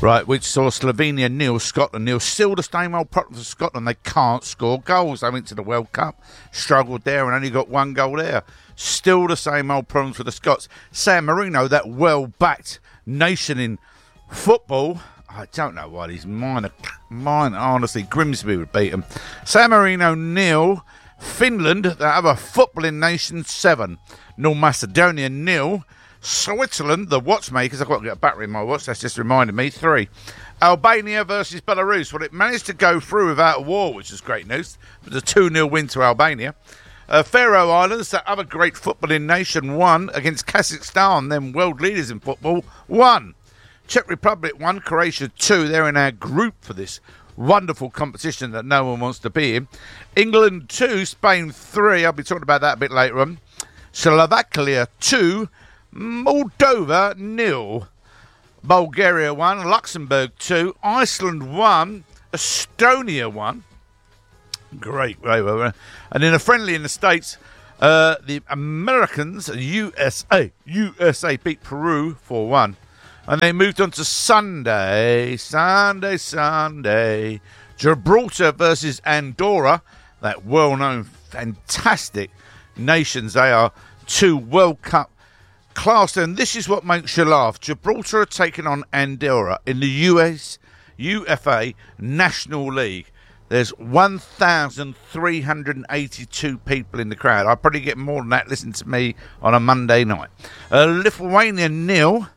Right, which saw Slovenia 0, Scotland 0. Still the same old problem for Scotland. They can't score goals. They went to the World Cup, struggled there and only got 1 goal there. Still the same old problems for the Scots. San Marino, that well-backed nation in football, I don't know why these mine, honestly, Grimsby would beat them. San Marino 0, Finland, the other footballing nation, 7. North Macedonia 0. Switzerland, the watchmakers, I've got to get a battery in my watch, that's just reminded me, 3. Albania versus Belarus. Well, it managed to go through without a war, which is great news. It was a 2-0 win to Albania. Faroe Islands, that other great footballing nation, 1 against Kazakhstan, them world leaders in football, 1. Czech Republic 1, Croatia 2. They're in our group for this wonderful competition that no one wants to be in. England 2, Spain 3. I'll be talking about that a bit later on. Slovakia 2, Moldova 0. Bulgaria 1, Luxembourg 2, Iceland 1, Estonia 1. Great. And in a friendly in the States, the Americans, USA beat Peru 4-1. And they moved on to Sunday. Gibraltar versus Andorra, that well-known, fantastic nations. They are 2 World Cup class, and this is what makes you laugh. Gibraltar are taking on Andorra in the UEFA National League. There's 1,382 people in the crowd. I'll probably get more than that. Listen to me on a Monday night. Lithuania 0,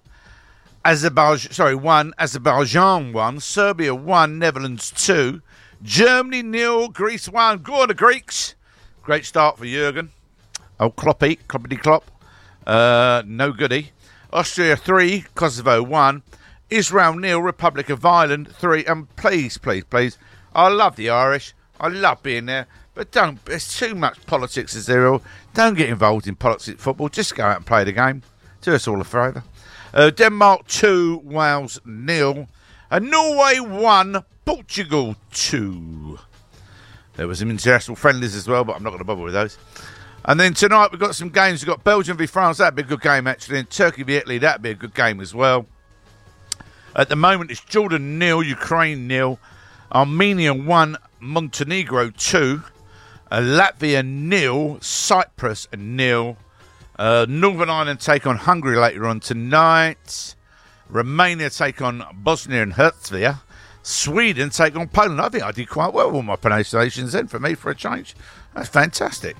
Azerbaijan 1, Serbia 1, Netherlands 2, Germany 0, Greece 1. Go on, the Greeks. Great start for Jurgen. Oh, Kloppity Klopp. No goodie. Austria 3, Kosovo 1, Israel 0, Republic of Ireland 3. And please, I love the Irish. I love being there. But there's too much politics as there all. Don't get involved in politics football. Just go out and play the game. Do us all a favour. Denmark 2, Wales 0. And Norway 1, Portugal 2. There was some international friendlies as well, but I'm not going to bother with those. And then tonight we've got some games. We've got Belgium v France. That'd be a good game, actually. And Turkey v Italy. That'd be a good game as well. At the moment, it's Jordan 0, Ukraine 0. Armenia 1, Montenegro 2. Latvia 0, Cyprus 0. Northern Ireland take on Hungary later on tonight. Romania take on Bosnia and Herzegovina. Sweden take on Poland. I think I did quite well with all my pronunciations then, for me, for a change. That's fantastic.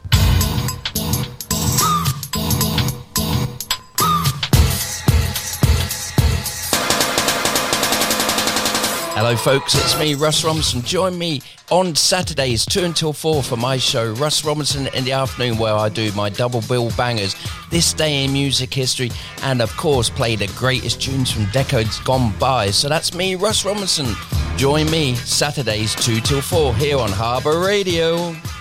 Hello folks, it's me, Russ Robinson. Join me on Saturdays 2 until 4 for my show, Russ Robinson in the Afternoon, where I do my double bill bangers, This Day in Music History, and of course play the greatest tunes from decades gone by. So that's me, Russ Robinson. Join me Saturdays 2 till 4 here on Harbour Radio.